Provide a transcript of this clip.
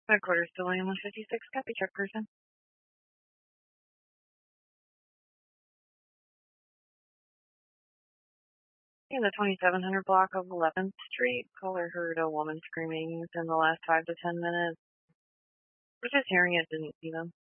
Headquarters to William 156, copy check person. In the 2700 block of 11th Street, caller heard a woman screaming within the last 5 to 10 minutes. Was just hearing it, didn't see them.